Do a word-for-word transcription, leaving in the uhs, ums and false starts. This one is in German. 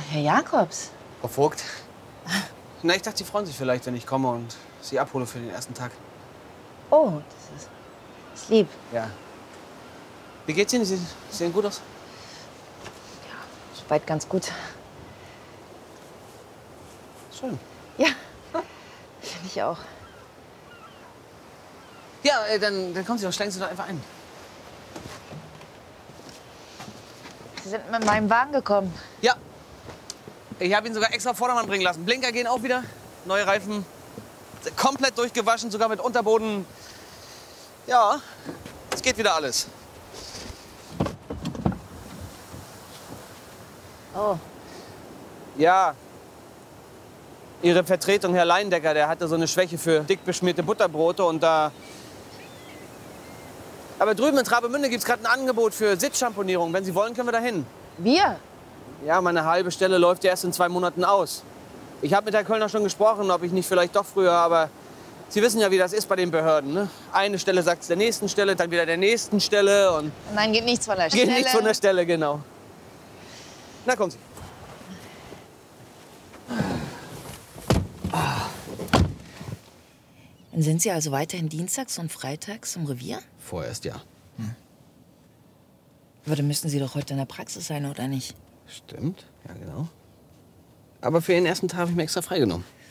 Herr Jakobs. Frau Vogt. Na, ich dachte, Sie freuen sich vielleicht, wenn ich komme und Sie abhole für den ersten Tag. Oh, das ist, das ist lieb. Ja. Wie geht's Ihnen? Sie sehen gut aus. Ja, soweit ganz gut. Schön. Ja, finde ich auch. Ja, äh, dann, dann kommen Sie doch, steigen Sie doch einfach ein. Sie sind mit meinem Wagen gekommen. Ja. Ich habe ihn sogar extra auf Vordermann bringen lassen. Blinker gehen auch wieder. Neue Reifen. Komplett durchgewaschen, sogar mit Unterboden. Ja, es geht wieder alles. Oh. Ja. Ihre Vertretung, Herr Leindecker, der hatte so eine Schwäche für dick beschmierte Butterbrote und da... Aber drüben in Travemünde gibt es gerade ein Angebot für Sitzschamponierung. Wenn Sie wollen, können wir da hin. Wir? Ja, meine halbe Stelle läuft ja erst in zwei Monaten aus. Ich habe mit Herrn Kölner schon gesprochen, ob ich nicht vielleicht doch früher, aber Sie wissen ja, wie das ist bei den Behörden. Ne? Eine Stelle sagt es der nächsten Stelle, dann wieder der nächsten Stelle und... Nein, geht nichts von der Stelle. Geht nichts von der Stelle, genau. Na, kommen Sie. Dann sind Sie also weiterhin dienstags und freitags im Revier? Vorerst ja. Hm. Aber dann müssten Sie doch heute in der Praxis sein, oder nicht? Stimmt, ja genau. Aber für den ersten Tag habe ich mir extra freigenommen.